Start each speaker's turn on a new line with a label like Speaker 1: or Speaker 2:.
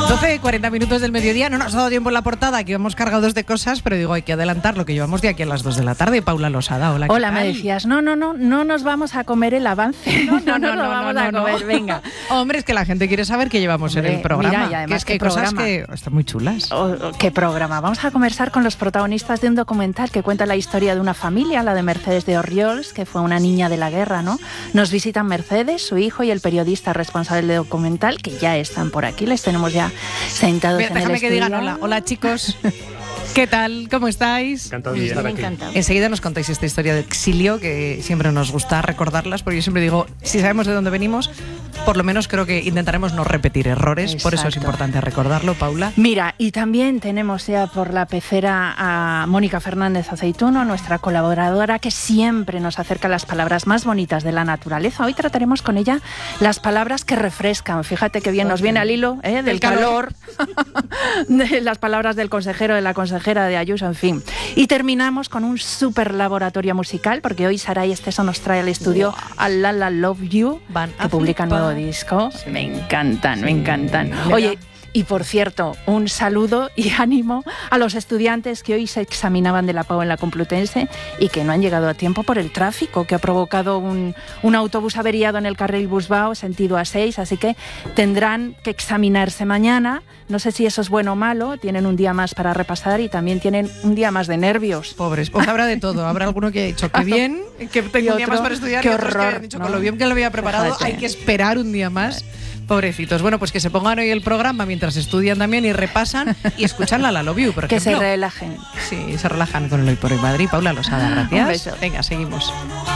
Speaker 1: 12:40 minutos del mediodía, no nos ha dado tiempo en la portada, que íbamos cargados de cosas, pero digo, hay que adelantar lo que llevamos de aquí a las 2 de la tarde. Paula Losada, hola, ¿qué
Speaker 2: Hola,
Speaker 1: tal?
Speaker 2: me decías, no nos vamos a comer el avance. No vamos a comer, venga.
Speaker 1: Hombre, es que la gente quiere saber qué llevamos en el programa.
Speaker 2: Mira, y además,
Speaker 1: que hay cosas que están muy chulas.
Speaker 2: ¿Qué programa? Vamos a conversar con los protagonistas de un documental que cuenta la historia de una familia, la de Mercedes de Orriols, que fue una niña de la guerra, ¿no? Nos visitan Mercedes, su hijo y el periodista responsable del documental, que ya están por aquí, les tenemos ya sentados en el estudio.
Speaker 1: Déjame que digan hola. Hola, chicos. ¿Qué tal? ¿Cómo estáis?
Speaker 3: Encantado de estar aquí.
Speaker 1: Enseguida nos contáis esta historia de exilio, que siempre nos gusta recordarlas, porque yo siempre digo, si sabemos de dónde venimos, por lo menos creo que intentaremos no repetir errores. Exacto. Por eso es importante recordarlo, Paula.
Speaker 2: Mira, y también tenemos ya por la pecera a Mónica Fernández Aceituno, nuestra colaboradora, que siempre nos acerca las palabras más bonitas de la naturaleza. Hoy trataremos con ella las palabras que refrescan. Fíjate que bien nos viene al hilo del calor, de las palabras del consejero, de la consejera de Ayuso, en fin. Y terminamos con un súper laboratorio musical, porque hoy Saray Esteso nos trae al estudio a La La Love You, que publica nuevo disco. Sí. Me encantan. Oye, y por cierto, un saludo y ánimo a los estudiantes que hoy se examinaban de la PAU en la Complutense y que no han llegado a tiempo por el tráfico que ha provocado un autobús averiado en el carril Busbao, sentido A6, así que tendrán que examinarse mañana. No sé si eso es bueno o malo, tienen un día más para repasar y también tienen un día más de nervios.
Speaker 1: Pobres, pues habrá de todo. Habrá alguno que ha dicho que bien, que tengo un día más para estudiar,
Speaker 2: qué
Speaker 1: y
Speaker 2: horror,
Speaker 1: otros que han dicho
Speaker 2: ¿no?
Speaker 1: Con lo bien que lo había preparado,
Speaker 2: Fíjate.
Speaker 1: hay que esperar un día más. Pobrecitos. Bueno, pues que se pongan hoy el programa mientras estudian también y repasan y escuchan la Love You, por ejemplo.
Speaker 2: Que se relajen.
Speaker 1: Sí, se relajan con el Hoy por Hoy Madrid. Paula Losada, gracias.
Speaker 2: Un beso.
Speaker 1: Venga, seguimos.